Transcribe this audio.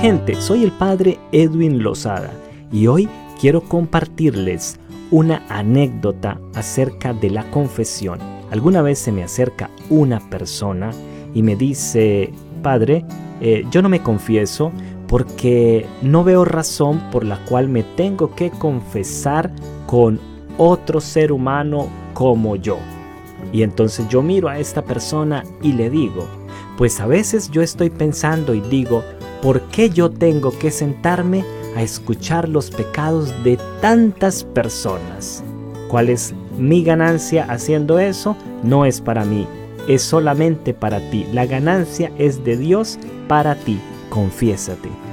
gente, soy el Padre Edwin Lozada y hoy quiero compartirles una anécdota acerca de la confesión. Alguna vez se me acerca una persona y me dice: Padre, yo no me confieso porque no veo razón por la cual me tengo que confesar con otro ser humano como yo. Y entonces yo miro a esta persona y le digo: pues a veces yo estoy pensando y digo, ¿por qué yo tengo que sentarme a escuchar los pecados de tantas personas? ¿Cuál es mi ganancia haciendo eso? No es para mí, es solamente para ti. La ganancia es de Dios para ti. Confiésate.